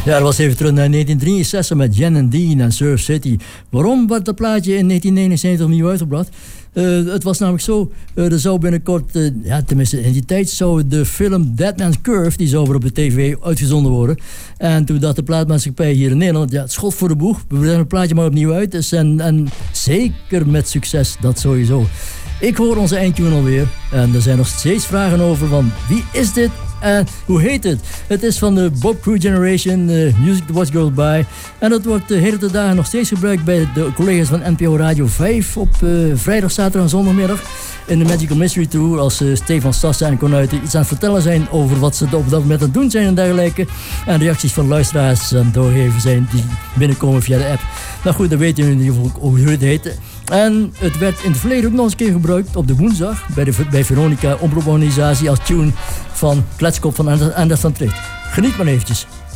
Ja, dat was even terug naar 1963 met Jan and Dean en Surf City. Waarom werd dat plaatje in 1979 opnieuw uitgebracht? Het was namelijk zo, er zou binnenkort, tenminste in die tijd, zou de film Dead Man's Curve, die zou weer op de tv uitgezonden worden. En toen dacht de plaatmaatschappij hier in Nederland, ja, het schot voor de boeg, we brengen het plaatje maar opnieuw uit. Dus en zeker met succes, dat sowieso. Ik hoor onze eindtune alweer en er zijn nog steeds vragen over van wie is dit en hoe heet het? Het is van de Bob Crew Generation, Music to Watch Girls By. En dat wordt de hele dagen nog steeds gebruikt bij de collega's van NPO Radio 5 op vrijdag, zaterdag en zondagmiddag. In de Magical Mystery Tour, als Stefan Stassen en Konuiten iets aan het vertellen zijn over wat ze op dat moment aan het doen zijn en dergelijke. En reacties van luisteraars doorgeven zijn die binnenkomen via de app. Nou goed, dan weten jullie in ieder geval hoe het heet. En het werd in het verleden ook nog eens een keer gebruikt op de woensdag bij Veronica, omroeporganisatie, als tune van Kletskop van Anders van Tricht. Geniet maar eventjes.